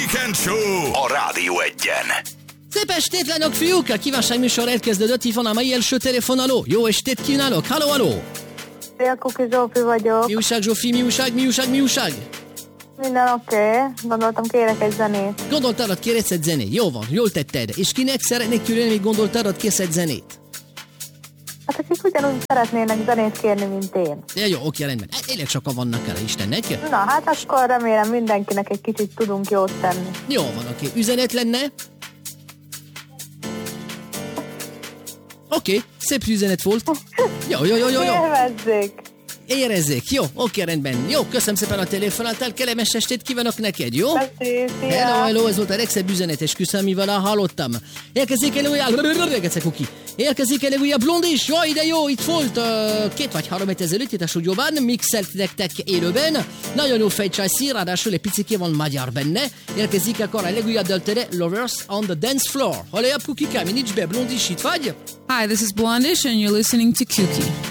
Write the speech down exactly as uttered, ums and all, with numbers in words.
Weekend Show a Rádió Egyen. Szép estét lánok, fiúk! A kívánságműsor elkezdődött, itt van a mai első telefonáló. Jó estét kívánok! Halló, halló! Szia, Kuki Zsófi vagyok. Mi újság, Zsófi? Mi újság? Mi újság? Mi újság? Minden oké. Okay. Gondoltam, kérek egy zenét. Gondoltad, hogy kérsz egy zenét? Jó van, jól tetted. És kinek szeretnék küldeni, még gondoltad, hogy kérsz egy zenét? Hát akik ugyanúgy szeretnének zenét kérni, mint én. Ja, jó, oké, rendben. Hát élek sokan vannak erre, Istennek. Na, hát akkor remélem mindenkinek egy kicsit tudunk jót tenni. Jó van, oké. Üzenet lenne? Oké, szép üzenet volt. Jó, jó, jó, jó, jó. Élvezzék. Érezzék, jó, oké, rendben. Jó, köszönöm szépen a telefonáltál, kellemes estét kívánok neked, jó? Köszi, szia. Hello, hello, ez volt a legszebb üzenet, és köszönöm, mivel hallottam. Érkezik elő újjá, Kuki. Érkezik elő újjá Blondis, jó, ide jó, itt volt uh, két vagy három hét ezelőtt, itt a stúdióban, mixelt nektek élőben. Nagyon jó fejcsajszír, ráadásul egy piciké van magyar benne. Érkezik akkor a legújabb daltere, Lovers on the Dance Floor. Halló, Kukikám, nincs be, Blondis, itt vagy? Hi, this is Blondish and you're listening to Kuki.